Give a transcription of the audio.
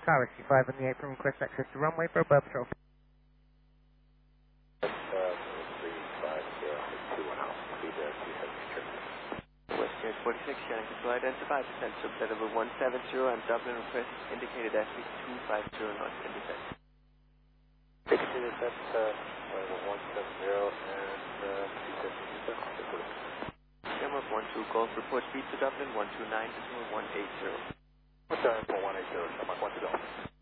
Tower C5 on the apron, request access to runway for above patrol. 350, Western 46, Shannon Control identified, descent subset over 170 on Dublin, request indicated SB 250 knots in descent. Indicated descent over 170 and 250. Shamrock 12 Golf, report speed to Dublin 129.180. What's that for 180, Shamrock 12 Golf?